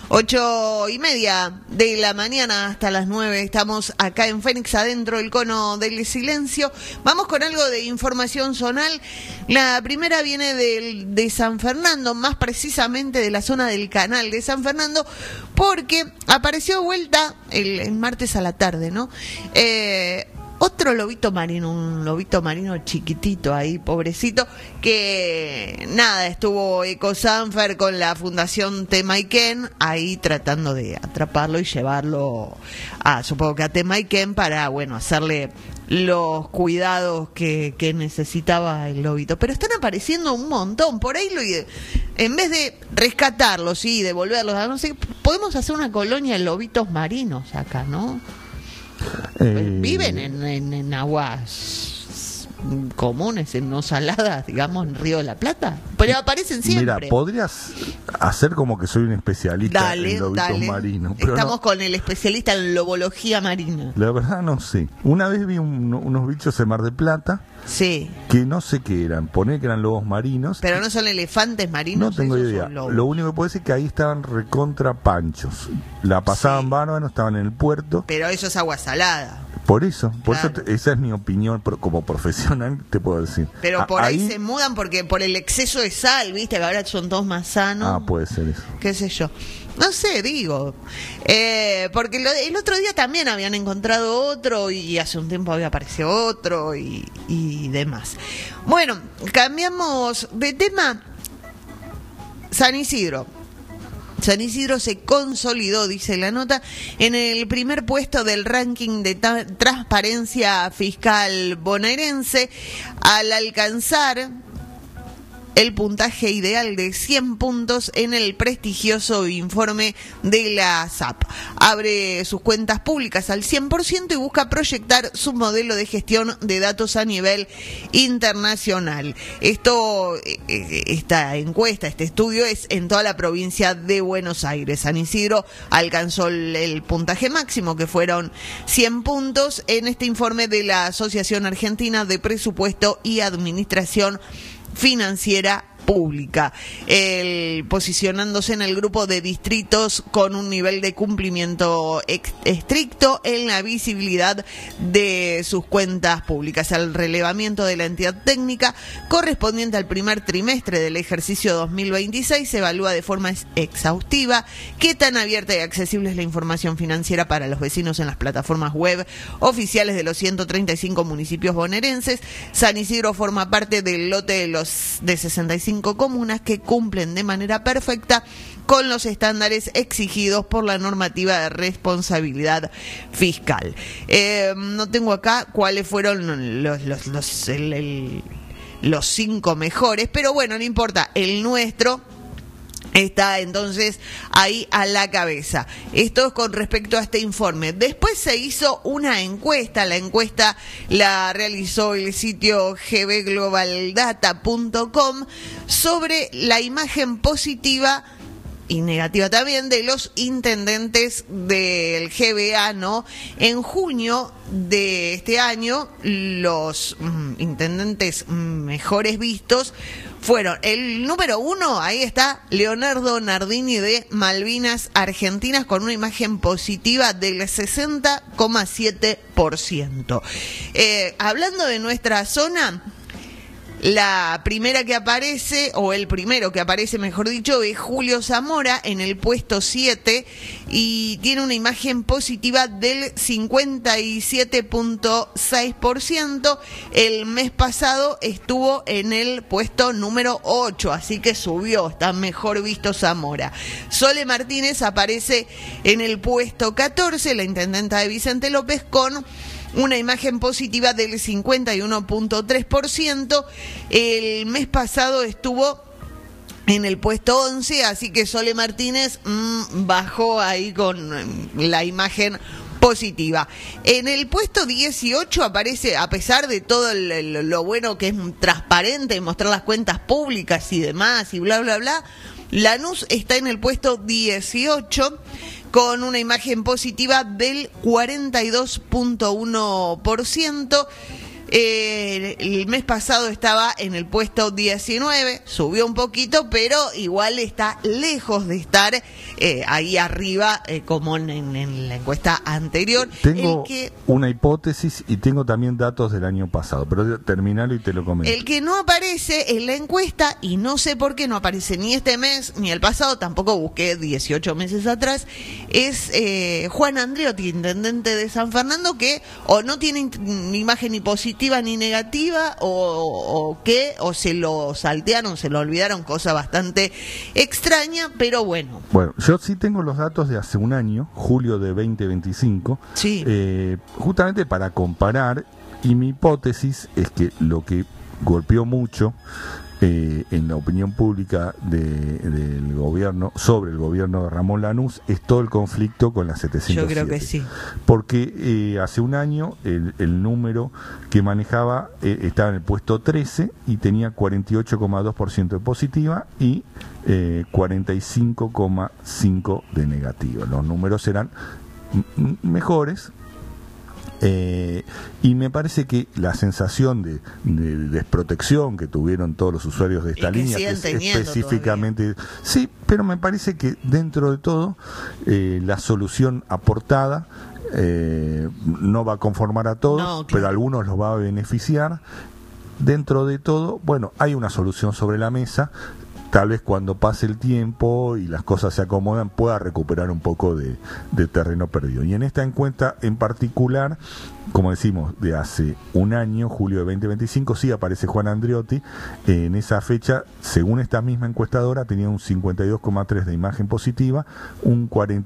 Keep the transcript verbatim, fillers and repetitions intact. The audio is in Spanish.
Ocho y media de la mañana hasta las nueve. Estamos acá en Fénix, adentro del cono del silencio. Vamos con algo de información zonal. La primera viene de, de San Fernando, más precisamente de la zona del Canal de San Fernando, porque apareció de vuelta el, el martes a la tarde, ¿no? Eh... Otro lobito marino, un lobito marino chiquitito ahí, pobrecito, que nada, estuvo Ecosanfer con la Fundación Temaiken ahí tratando de atraparlo y llevarlo a, supongo que a Temaiken para, bueno, hacerle los cuidados que, que necesitaba el lobito. Pero están apareciendo un montón, por ahí lo, en vez de rescatarlos y devolverlos, no sé, podemos hacer una colonia de lobitos marinos acá, ¿no? Eh, viven en, en, en aguas comunes, en no saladas, digamos, en Río de la Plata, pero aparecen siempre. Mira, podrías hacer como que soy un especialista dale, en lobitos dale. marinos. Pero estamos no, con el especialista en lobología marina. La verdad no sé. Una vez vi un, unos bichos en Mar del Plata. Sí. Que no sé qué eran, poner que eran lobos marinos. Pero no son elefantes marinos. No tengo idea. Lo único que puedo decir es que ahí estaban recontra panchos. La pasaban sí. bárbaro, estaban en el puerto. Pero eso es agua salada. Por eso, por claro. eso esa es mi opinión como profesional, te puedo decir. Pero por ahí, ahí se mudan porque por el exceso de sal, viste, que ahora son todos más sanos. Ah, puede ser eso. Qué sé yo. No sé, digo. Eh, porque lo, el otro día también habían encontrado otro y hace un tiempo había aparecido otro y, y demás. Bueno, cambiamos de tema. San Isidro. San Isidro se consolidó, dice la nota, en el primer puesto del ranking de ta- transparencia fiscal bonaerense al alcanzar el puntaje ideal de cien puntos en el prestigioso informe de la S A P. Abre sus cuentas públicas al cien por ciento y busca proyectar su modelo de gestión de datos a nivel internacional. Esto, esta encuesta, este estudio es en toda la provincia de Buenos Aires. San Isidro alcanzó el, el puntaje máximo, que fueron cien puntos, en este informe de la Asociación Argentina de Presupuesto y Administración Financiera Pública, el, posicionándose en el grupo de distritos con un nivel de cumplimiento ex, estricto en la visibilidad de sus cuentas públicas. El relevamiento de la entidad técnica correspondiente al primer trimestre del ejercicio dos mil veintiséis se evalúa de forma exhaustiva qué tan abierta y accesible es la información financiera para los vecinos en las plataformas web oficiales de los ciento treinta y cinco municipios bonaerenses. San Isidro forma parte del lote de los de sesenta y cinco comunas que cumplen de manera perfecta con los estándares exigidos por la normativa de responsabilidad fiscal. Eh, no tengo acá cuáles fueron los, los, los, el, el, los cinco mejores, pero bueno, no importa, el nuestro está entonces ahí a la cabeza. Esto es con respecto a este informe. Después se hizo una encuesta. La encuesta la realizó el sitio g b global data punto com sobre la imagen positiva y negativa también de los intendentes del G B A, ¿no? En junio de este año, los mm, intendentes mejores vistos fueron el número uno, ahí está, Leonardo Nardini de Malvinas Argentinas, con una imagen positiva del sesenta coma siete por ciento. Eh, hablando de nuestra zona, la primera que aparece, o el primero que aparece, mejor dicho, es Julio Zamora en el puesto siete y tiene una imagen positiva del cincuenta y siete coma seis por ciento. El mes pasado estuvo en el puesto número ocho, así que subió, está mejor visto Zamora. Sole Martínez aparece en el puesto catorce, la intendenta de Vicente López, con una imagen positiva del cincuenta y uno coma tres por ciento. El mes pasado estuvo en el puesto once, así que Sole Martínez mmm, bajó ahí con la imagen positiva. En el puesto dieciocho aparece, a pesar de todo el, el, lo bueno que es transparente, mostrar las cuentas públicas y demás y bla, bla, bla, Lanús está en el puesto dieciocho con una imagen positiva del cuarenta y dos coma uno por ciento. Eh, el mes pasado estaba en el puesto diecinueve, subió un poquito, pero igual está lejos de estar eh, ahí arriba eh, como en, en la encuesta anterior. Tengo el que, una hipótesis y tengo también datos del año pasado, pero terminalo y te lo comento. El que no aparece en la encuesta, y no sé por qué no aparece ni este mes ni el pasado, tampoco busqué dieciocho meses atrás, es eh, Juan Andreotti, intendente de San Fernando, que o no tiene imagen ni positiva ni negativa, o, o qué, o se lo saltearon, se lo olvidaron, cosa bastante extraña, pero bueno. Bueno, yo sí tengo los datos de hace un año, julio de veinte veinticinco, sí. eh, justamente para comparar, y mi hipótesis es que lo que golpeó mucho eh, en la opinión pública de, del gobierno, sobre el gobierno de Ramón Lanús, es todo el conflicto con la setecientos siete. Yo creo que sí. Porque eh, hace un año el, el número que manejaba eh, estaba en el puesto trece y tenía cuarenta y ocho coma dos por ciento de positiva y eh, cuarenta y cinco coma cinco por ciento de negativa. Los números eran m- mejores. Eh, y me parece que la sensación de, de desprotección que tuvieron todos los usuarios de esta y que línea, que es específicamente, todavía. Sí, pero me parece que dentro de todo eh, la solución aportada eh, no va a conformar a todos, no, claro. pero a algunos los va a beneficiar. Dentro de todo, bueno, hay una solución sobre la mesa. Tal vez cuando pase el tiempo y las cosas se acomodan pueda recuperar un poco de, de terreno perdido. Y en esta encuesta en particular, como decimos, de hace un año, julio de veinte veinticinco, sí aparece Juan Andreotti. Eh, en esa fecha, según esta misma encuestadora, tenía un cincuenta y dos coma tres de imagen positiva, un cuarenta